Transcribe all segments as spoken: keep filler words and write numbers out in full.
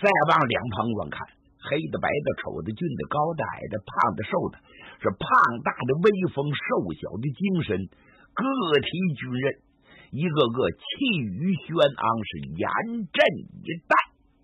再往两旁观看，黑的、白的、丑的、俊的、高的、矮的、胖的、瘦的，是胖大的威风，瘦小的精神，个体军人，一个个气宇轩昂，是严阵以待。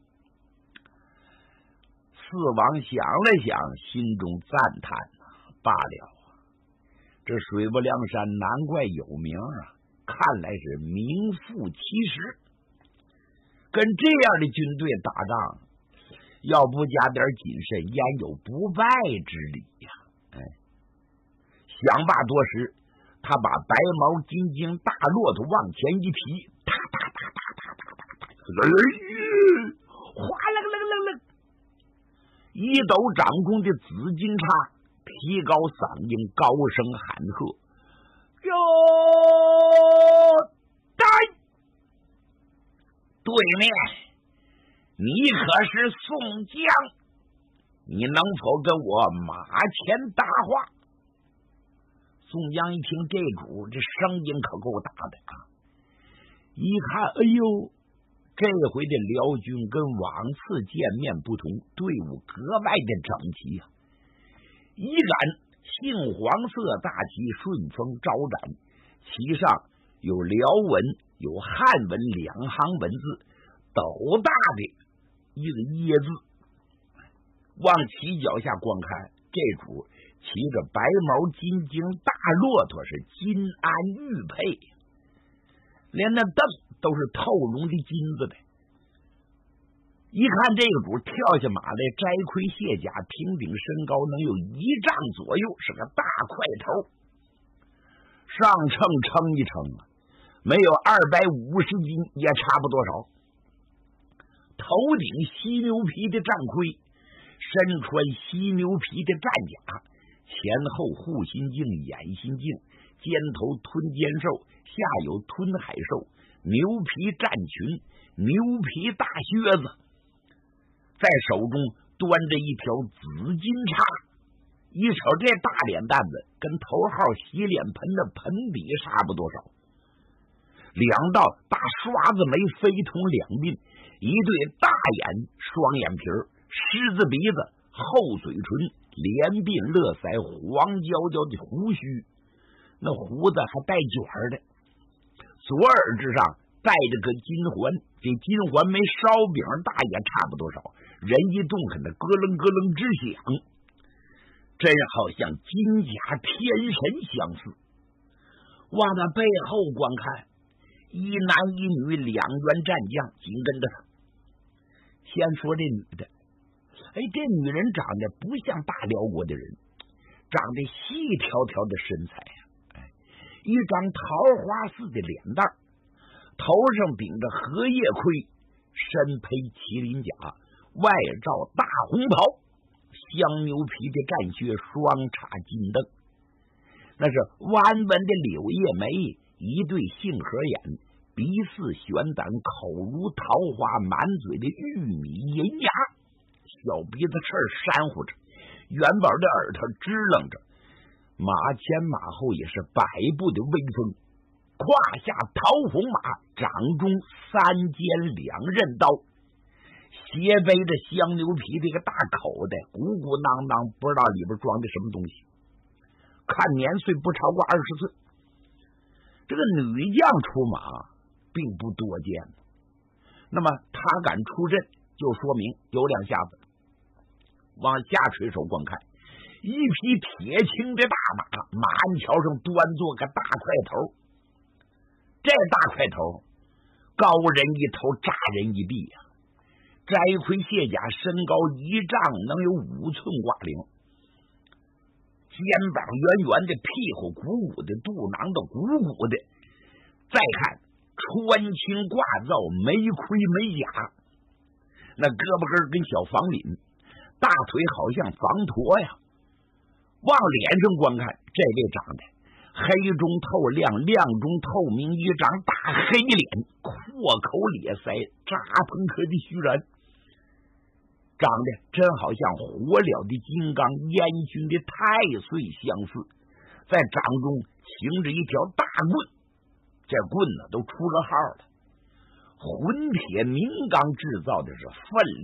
四王想了想，心中赞叹呐，罢了，这水泊梁山难怪有名啊，看来是名副其实。跟这样的军队打仗，要不加点谨慎，焉有不败之理呀、啊？哎，想罢多时，他把白毛金睛大骆驼往前一提，哒哒哒哒哒哒哒哒，哎，哗啦啦啦啦，一斗掌中的紫金叉提高嗓音，高声喊喝：“哟，带！”对面，你可是宋江？你能否跟我马前搭话？宋江一听这主，这声音可够大的啊！一看，哎呦，这回的辽军跟往次见面不同，队伍格外的整齐啊！一杆杏黄色大旗顺风招展，旗上有辽文，有汉文两行文字，斗大的一个耶字。往旗脚下观看，这主骑着白毛金睛大骆驼，是金鞍玉佩，连那凳都是透绒的金子的。一看这个主跳下马来，摘盔卸甲，平顶身高能有一丈左右，是个大块头。上秤称一称啊，没有二百五十斤，也差不多少。头顶犀牛皮的战盔，身穿犀牛皮的战甲，前后护心镜、眼心镜，肩头吞肩兽，下有吞海兽，牛皮战裙，牛皮大靴子，在手中端着一条紫金叉。一瞅这大脸蛋子，跟头号洗脸盆的盆底差不多少。两道大刷子眉飞通两鬓，一对大眼双眼皮儿，狮子鼻子，厚嘴唇，连鬓乐腮，黄焦焦的胡须，那胡子还带卷的。左耳之上戴着个金环，这金环没烧饼大也差不多少，人一动可那咯楞咯楞直响，真好像金甲天神相似。往那背后观看，一男一女两员战将紧跟着他。先说这女的，哎，这女人长得不像大辽国的人，长得细条条的身材啊，哎，一张桃花似的脸蛋，头上顶着荷叶盔，身披麒麟甲，外罩大红袍，香牛皮的战靴，双叉金灯，那是弯弯的柳叶眉，一对杏核眼，鼻似悬胆，口如桃花，满嘴的玉米银牙，小鼻子翅扇呼着，元宝的耳朵支棱着，马前马后也是百步的威风，胯下桃红马，掌中三尖两刃刀，斜背着香牛皮的一个大口袋，鼓鼓囊囊，不知道里边装的什么东西，看年岁不超过二十岁。这个女将出马并不多见，那么他敢出阵，就说明有两下子。往下垂手观看，一匹铁青的大马，马鞍桥上端坐个大块头，这大块头高人一头，炸人一臂啊！摘盔卸甲，身高一丈，能有五寸挂零，肩膀圆圆的，屁股鼓鼓的，肚囊子鼓鼓的。再看穿青挂罩，没盔没甲，那胳膊根跟小房领，大腿好像房驼呀。往脸上观看，这位长得黑中透亮，亮中透明，一张大黑脸，阔口咧腮，扎朋克的须髯，长得真好像火燎的金刚，烟熏的太岁相似。在掌中擎着一条大棍，这棍呢都出了号了，混铁明钢制造的，是分